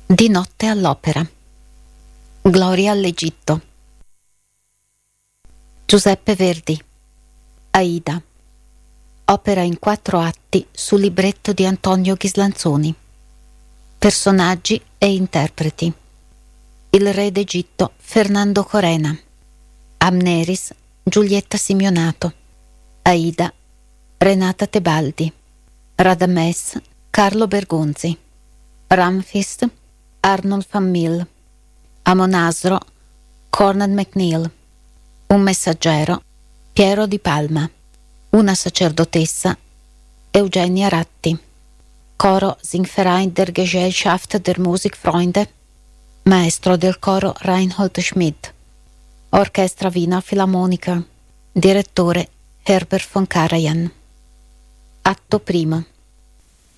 Di notte all'opera. Gloria all'Egitto. Giuseppe Verdi. Aida. Opera in 4 atti su libretto di Antonio Ghislanzoni. Personaggi e interpreti: il re d'Egitto Fernando Corena, Amneris Giulietta Simionato, Aida Renata Tebaldi, Radames Carlo Bergonzi, Ramfist Arnold van Mill, Amonasro Cornad MacNeil, un messaggero Piero Di Palma, una sacerdotessa Eugenia Ratti, coro Singverein der Gesellschaft der Musikfreunde, maestro del coro Reinhold Schmidt, orchestra Wiener Philharmoniker, direttore Herbert von Karajan. Atto primo.